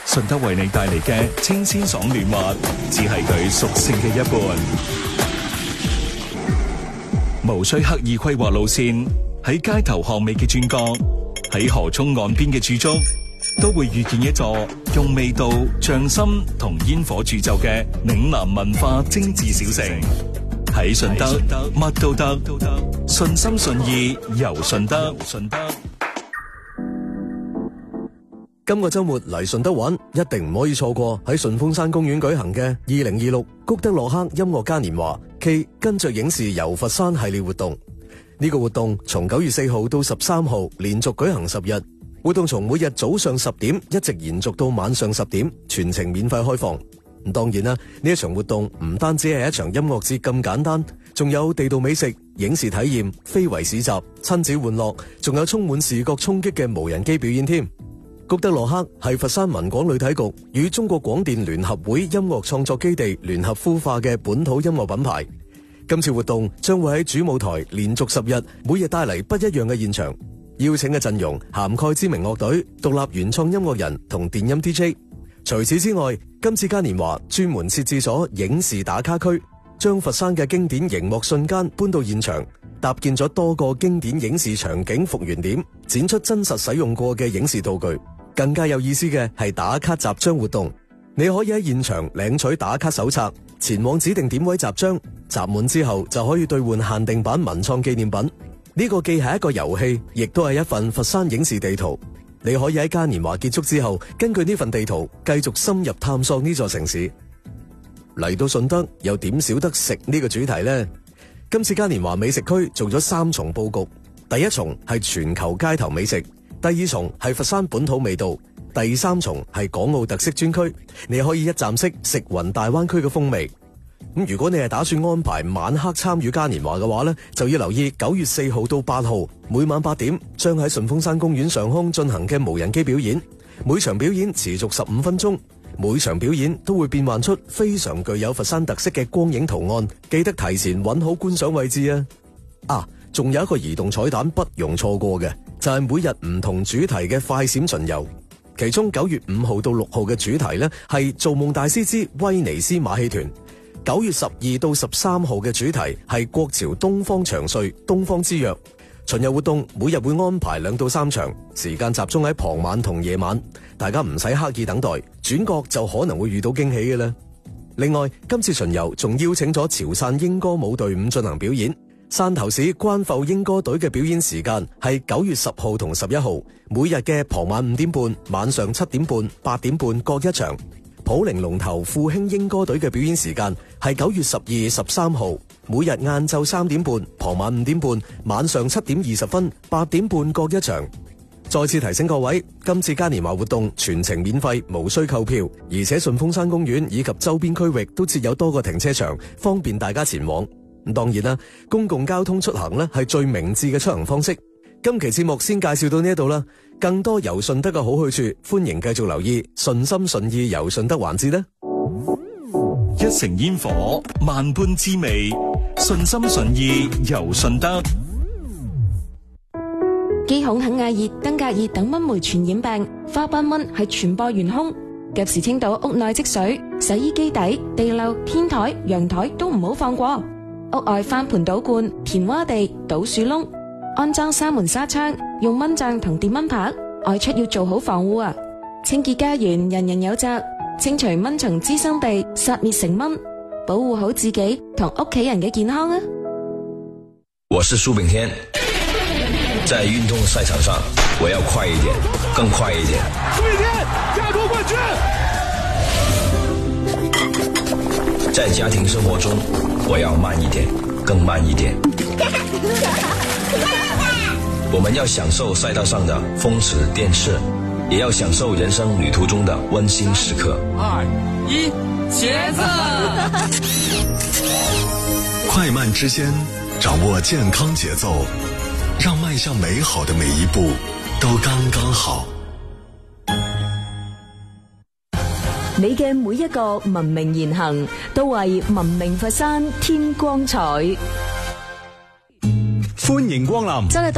順德為你帶嚟嘅清鮮爽嫩滑，只係佢屬性嘅一半。無需刻意規劃路線，喺街頭巷尾嘅轉角，喺河涌岸邊嘅駐足，都會遇見一座用味道、匠心同煙火鑄就嘅嶺南文化精緻小城。喺順德，乜都得，順心順意遊順德。 今個週末嚟順德玩，一定唔可以錯過喺順峰山公園舉行嘅2026谷德洛克音樂嘉年華暨跟着影視遊佛山系列活動。呢個活動從9月4號到13號連續舉行10日，活動從每日早上10點一直延續到晚上10點，全程免費開放。當然啦，呢一場活動唔單止係一場音樂節咁簡單，仲有地道美食、影視體驗、非遺市集、親子玩樂，仲有充滿視覺衝擊嘅無人機表演添。谷德洛克係佛山文廣旅體局與中國廣電聯合會音樂創作基地聯合孵化嘅本土音樂品牌。今次活動將會喺主舞台連續10日，每日帶嚟不一樣嘅現場，邀請嘅陣容涵蓋知名樂隊、獨立原創音樂人同電音 DJ。除此之外，今次嘉年華專門設置咗影視打卡區，將佛山嘅經典熒幕瞬間搬到現場，搭建咗多個經典影視場景復原點，展出真實使用過嘅影視道具。更加有意思嘅係打卡集章活動，你可以喺現場領取打卡手冊，前往指定點位集章，集滿之後就可以兌換限定版文創紀念品。呢個既係一個遊戲，亦都係一份佛山影視地圖。你可以喺嘉年華結束之後，根據呢份地圖繼續深入探索呢座城市。嚟到順德又點少得食呢個主題呢？今次嘉年華美食區做咗3重佈局，第一重係全球街頭美食，第二重係佛山本土味道，第3重係港澳特色專區，你可以一站式食勻大灣區嘅風味。如果你係打算安排晚黑參與嘉年華嘅話呢，就要留意9月4號到8號每晚8點將喺順峰山公園上空進行嘅無人機表演，每場表演持續15分鐘，每場表演都會變幻出非常具有佛山特色嘅光影圖案，記得提前揾好觀賞位置啊！仲有一個移動彩蛋不容錯過嘅，就係每日唔同主題嘅快閃巡遊。其中9月5號到6號嘅主題呢係造夢大師之威尼斯馬戲團，9月12到13號嘅主題係國潮東方長歲東方之約。巡遊活動每日會安排2到3場，時間集中喺傍晚同夜晚，大家唔使刻意等待，轉角就可能會遇到驚喜嘅啦。另外，今次巡遊仲邀請咗潮汕英歌舞隊伍進行表演。汕頭市關埠英歌隊嘅表演時間係9月10號同11號，每日嘅傍晚5點半、晚上7點半、8點半各一場。普寧龍頭富興英歌隊嘅表演時間係9月12、13號，每日晏晝3點半、傍晚5點半、晚上7點20分、8點半各一場。再次提醒各位，今次嘉年華活動全程免費，無需購票，而且順峰山公園以及周邊區域都設有多個停車場，方便大家前往。當然啦，公共交通出行呢係最明智嘅出行方式。今期節目先介紹到呢度啦，更多遊順德嘅好去處，歡迎繼續留意順心順意遊順德環節啦。 一城煙火，萬般滋味，順心順意遊順德。 肌孔肯亞熱、登革熱等蚊媒傳染病，花斑蚊係傳播元兇。及時清倒屋內積水，洗衣機底、地漏、天台、陽台都唔好放過。屋外翻盆倒罐、填窪地、倒樹窿，安裝3門紗窗，用蚊帳同電蚊拍。外出要做好防護啊！清潔家園，人人有責，清除蚊蟲滋生地，殺滅成蚊，保護好自己同屋企人嘅健康啊！ 我是蘇炳添，在運動賽場上，我要快一點，更快一點。蘇炳添，亞洲冠軍！在家庭生活中，我要慢一點，更慢一點。我們要享受賽道上的風馳電掣，也要享受人生旅途中的溫馨時刻。2、1，茄子！ 快慢之間，掌握健康節奏，讓邁向美好的每一步都剛剛好。 你嘅每一個文明言行，都為文明佛山添光彩。 歡迎光臨。